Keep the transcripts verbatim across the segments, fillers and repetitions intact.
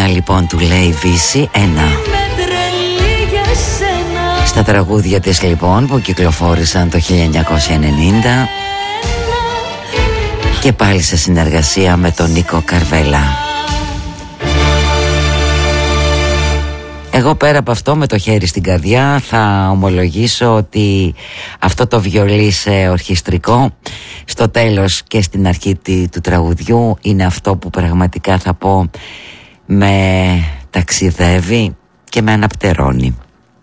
Ένα λοιπόν του λέει Βύση, ένα. Στα τραγούδια της λοιπόν που κυκλοφόρησαν το χίλια εννιακόσια ενενήντα και πάλι σε συνεργασία με τον Νίκο Καρβέλα. Εγώ πέρα από αυτό, με το χέρι στην καρδιά, θα ομολογήσω ότι αυτό το βιολί σε ορχιστρικό στο τέλος και στην αρχή του τραγουδιού είναι αυτό που πραγματικά θα πω με ταξιδεύει και με αναπτερώνει.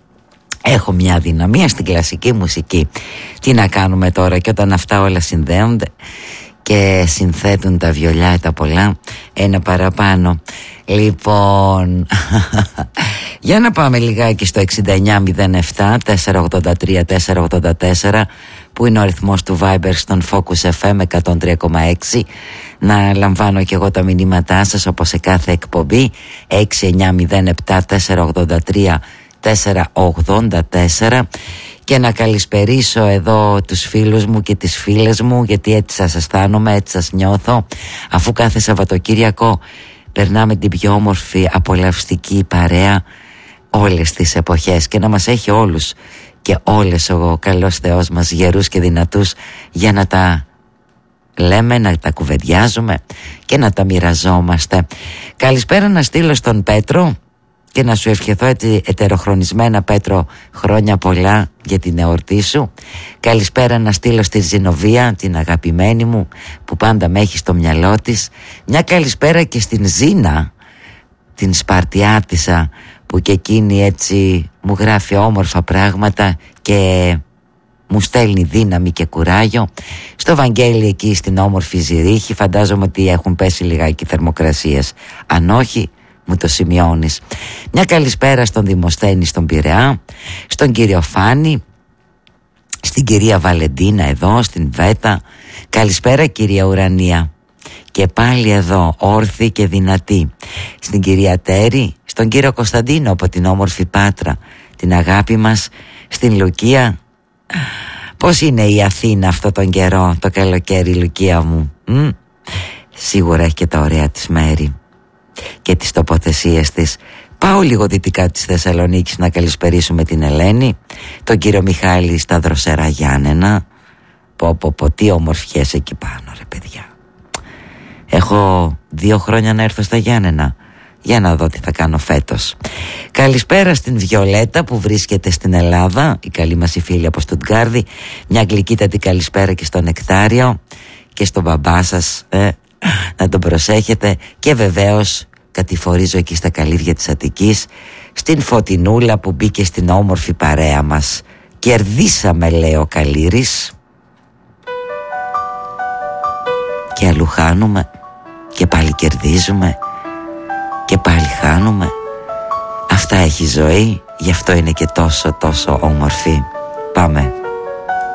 Έχω μια αδυναμία στην κλασική μουσική. Τι να κάνουμε τώρα, και όταν αυτά όλα συνδέονται και συνθέτουν τα βιολιά τα πολλά, ένα παραπάνω. Λοιπόν, για να πάμε λιγάκι στο εξήντα εννιά μηδέν επτά τετρακόσια ογδόντα τρία τετρακόσια ογδόντα τέσσερα, που είναι ο αριθμός του Viber στον Focus εφ εμ εκατόν τρία κόμμα έξι. Να λαμβάνω και εγώ τα μηνύματά σας όπως σε κάθε εκπομπή. Έξι εννιά μηδέν επτά τετρακόσια ογδόντα τρία τετρακόσια ογδόντα τέσσερα. Και να καλησπερίσω εδώ τους φίλους μου και τις φίλες μου, γιατί έτσι σας αισθάνομαι, έτσι σας νιώθω, αφού κάθε Σαββατοκύριακο περνάμε την πιο όμορφη απολαυστική παρέα όλες τις εποχές, και να μας έχει όλους και όλες ο καλός Θεός μας γερούς και δυνατούς για να τα λέμε, να τα κουβεντιάζουμε και να τα μοιραζόμαστε. Καλησπέρα να στείλω στον Πέτρο και να σου ευχηθώ έτσι ετεροχρονισμένα, Πέτρο, χρόνια πολλά για την εορτή σου. Καλησπέρα να στείλω στη Ζηνοβία, την αγαπημένη μου, που πάντα με έχει στο μυαλό της. Μια καλησπέρα και στην Ζήνα, την Σπαρτιάτισσα, που και εκείνη έτσι μου γράφει όμορφα πράγματα και μου στέλνει δύναμη και κουράγιο. Στο Βαγγέλη εκεί στην όμορφη Ζηρίχη, φαντάζομαι ότι έχουν πέσει λιγάκι θερμοκρασίες. Αν όχι, μου το σημειώνεις. Μια καλησπέρα στον Δημοσθένη στον Πειραιά, στον κύριο Φάνη, στην κυρία Βαλεντίνα εδώ στην Βέτα. Καλησπέρα κυρία Ουρανία. Και πάλι εδώ όρθιοι και δυνατοί, στην κυρία Τέρη, στον κύριο Κωνσταντίνο από την όμορφη Πάτρα, την αγάπη μας, στην Λουκία. Πώς είναι η Αθήνα αυτό τον καιρό, το καλοκαίρι, Λουκία μου? Μ? Σίγουρα έχει και τα ωραία της μέρη και τις τοποθεσίες της. Πάω λίγο δυτικά της Θεσσαλονίκης να καλησπερίσουμε την Ελένη, τον κύριο Μιχάλη στα Δροσερά Γιάννενα. Πω πω πω, τι ομορφιές εκεί πάνω ρε παιδιά. Έχω δύο χρόνια να έρθω στα Γιάννενα, για να δω τι θα κάνω φέτος. Καλησπέρα στην Βιολέτα που βρίσκεται στην Ελλάδα, η καλή μας η φίλη από Στουτγκάρδη. Μια γλυκύτατη καλησπέρα και στον Νεκτάριο και στον μπαμπά σας, ε, να τον προσέχετε. Και βεβαίως κατηφορίζω εκεί στα καλύβια της Αττικής, στην Φωτεινούλα που μπήκε στην όμορφη παρέα μας. Κερδίσαμε, λέει ο Καλύρης, και αλλού χάνουμε και πάλι κερδίζουμε και πάλι χάνουμε. Αυτά έχει ζωή, γι' αυτό είναι και τόσο τόσο όμορφη. Πάμε.